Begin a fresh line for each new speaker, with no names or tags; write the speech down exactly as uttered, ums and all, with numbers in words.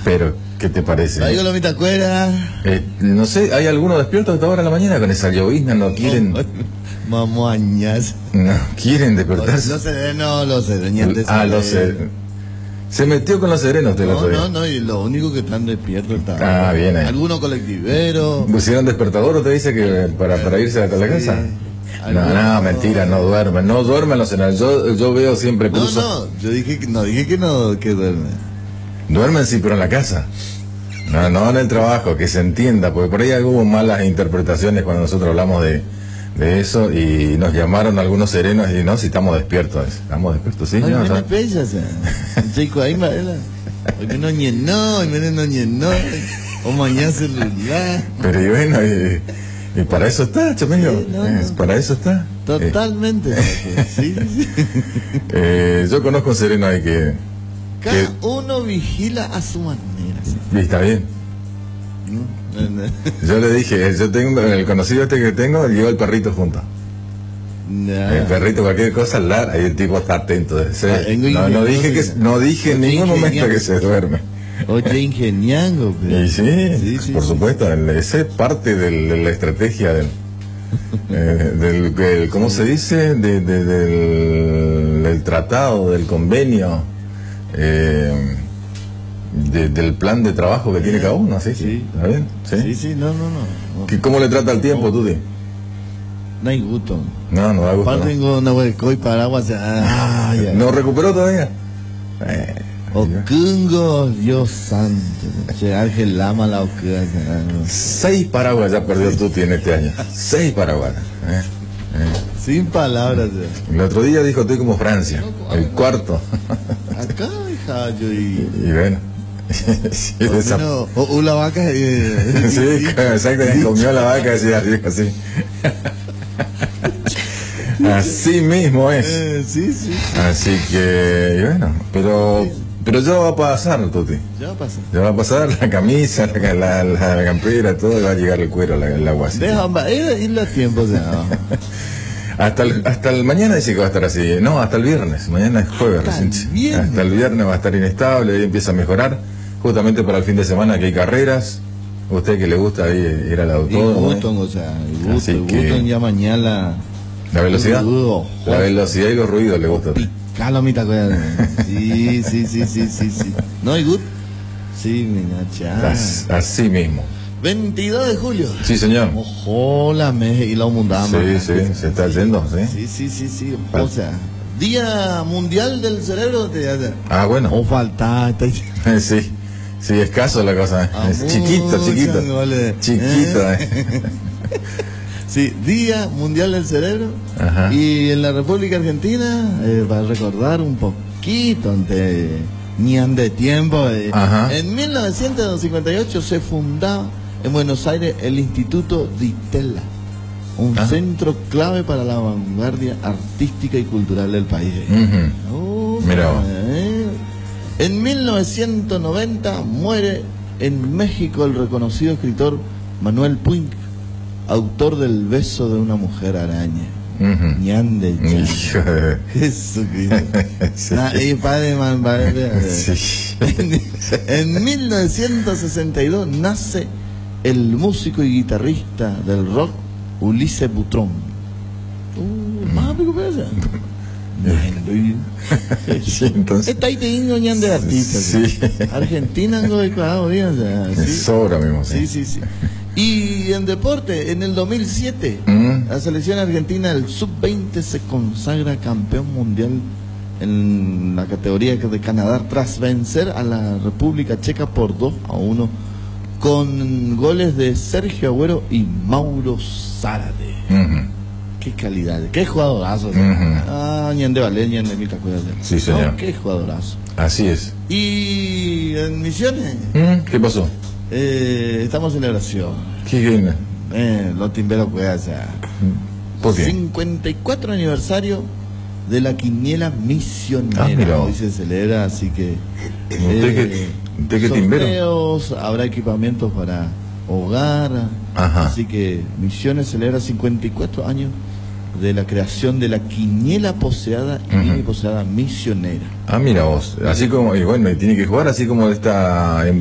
Pero, ¿qué te parece?
Ahí con la mitad cuera.
Eh, no sé, ¿hay alguno despierto hasta ahora en la mañana con esa llovizna? ¿No quieren?
Mamuañas.
No, ¿quieren despertarse?
Los serenos, los sereñantes.
Ah, los serenos. Se metió con los serenos te lo
No, no, no, y lo único que están despiertos está.
Ah, bien ahí.
Algunos colectiveros.
¿Pusieron despertador o te dice que para, para irse a la casa?
Sí.
No, no, mentira, no duermen, no duermen los serenos. Yo, yo veo siempre cruzo.
No, no, yo dije que no, dije que no, que duermen.
Duermen sí, pero en la casa. No, no en el trabajo, que se entienda, porque por ahí hubo malas interpretaciones cuando nosotros hablamos de, de eso y nos llamaron algunos serenos y no, si estamos despiertos. Estamos despiertos, sí.
Ay,
no,
me
o sea,
pesa, chico, ahí me porque no llenó, y me no llenó, o mañana celular.
Pero y bueno, y, y para eso está, Chamillo,
Sí, no,
eh,
no.
para eso está.
Totalmente.
Eh,
Sí, sí.
eh, yo conozco un sereno ahí que,
Cada
que
uno vigila a su manera. ¿Sí?
y está bien.
¿No?
Yo le dije, yo tengo el conocido este que tengo, lleva el perrito junto.
Nah.
El perrito, cualquier cosa, lar, ahí el tipo está atento. Se-
Ah, en-
no, no
en-
dije que no dije en
Oye,
ningún momento
ingeniero.
que se duerme.
Oye, ingeniando.
Y sí,
Sí, sí,
por
sí.
supuesto, el- esa es parte del- de la estrategia del, eh, del, del- ¿cómo se dice? De- de- del, del tratado, del convenio, eh, de- del plan de trabajo que tiene cada uno, ¿sí?
Sí.
¿Está bien? ¿Sí?
Sí, sí, no, no, no.
¿Qué- ¿Cómo le trata el tiempo, tú?
No hay gusto.
No, no da gusto,
Aparte
¿no?
tengo una hueco y paraguas. Ah, ya.
¿No recuperó todavía? Eh,
Okungo, Dios santo. Che, Ángel Lama la ocuga.
Seis paraguas ya perdió Tuti en este año. Seis paraguas. ¿eh? ¿eh?
Sin palabras.
El otro día dijo estoy como Francia. El cuarto.
Acá, hija, yo y.
Y bueno. Sí, esa-
No, o, o la vaca. Eh,
sí, exactamente. Comió la vaca así, así, así. Así mismo es.
eh, sí, sí.
Así que, y bueno, pero, pero ya va a pasar, Tuti.
Ya pasa.
Ya va a pasar la camisa, la, la, la, la campera, todo, y va a llegar el cuero, la- el agua así.
Deja, ir, ir a tiempo, o sea.
Hasta el, hasta el mañana dice que va a estar así. No, hasta el viernes. Mañana es jueves
Hasta
recién.
el viernes.
Hasta el viernes va a estar inestable, ahí empieza a mejorar. Justamente para el fin de semana que hay carreras. Usted que le gusta ahí ir al
Y
autódromo.
Button, o sea, y Button,
Así
y
que-
Button ya mañana.
La velocidad.
Uh,
La velocidad y los ruidos le gusta.
Calo mi tacoya. Sí, sí, sí, sí, sí, sí. ¿No hay good? Sí, mi nacha.
As- Así mismo.
veintidós de julio.
Sí, señor.
Ojo, la meje y la humundama.
Sí, sí, se está yendo, ¿sí?
Sí, sí, sí, sí. O sea, Día Mundial del Cerebro. Te,
Ah, bueno.
o falta. está ahí.
Sí, sí, escaso la cosa.
Ah,
Es chiquito,
mucho,
chiquito.
vale.
Chiquito,
Eh.
eh.
Sí, Día Mundial del Cerebro.
Ajá.
Y en la República Argentina, eh, va a recordar un poquito ante ñan de tiempo. eh.
Ajá.
En mil novecientos cincuenta y ocho se fundaba en Buenos Aires el Instituto Di Tella, un
Ah.
centro clave para la vanguardia artística y cultural del país.
Ujú.
Oh,
Mira vos.
eh. En mil novecientos noventa muere en México el reconocido escritor Manuel Puig, autor del Beso de una mujer araña.
Ujú.
Ñan de chan.
Hijo de-
Jesucristo.
Sí.
Nah, y padre, man, padre,
Sí.
en, en mil novecientos sesenta y dos nace el músico y guitarrista del rock Ulises Butrón. Uh, más pico pesa.
Sí, entonces.
Está ahí teniendo ñan de artistas.
Sí.
Argentina no de cada día, o sea,
Me
sí.
sobra mismo,
Sí,
sí.
sí, sí. Y en deporte, en el dos mil siete,
Mm.
la selección argentina, el sub veinte, se consagra campeón mundial en la categoría de Canadá tras vencer a la República Checa por dos a uno con goles de Sergio Agüero y Mauro Zárate.
Ujú.
Qué calidad, qué jugadorazo.
Ujú.
Ah, ñan de Valeria, ñan de Mita Cuevas.
Sí, señor.
No, qué jugadorazo.
Así es.
Y en Misiones,
Mm, ¿Qué pasó?
eh, estamos en celebración.
¿Qué viene?
Eh, los timberos pues, o sea,
¿Por qué?
cincuenta y cuatro aniversario de la quiniela misionera.
Ah, mira vos.
Hoy se celebra, así que
¿Usted qué- usted qué timbero?
sorteos, habrá equipamientos para hogar.
Ajá.
Así que Misiones celebra cincuenta y cuatro años de la creación de la quiniela poseada y
Ujú.
mini poseada misionera.
Ah, mira vos. Así como, y bueno, y tiene que jugar así como esta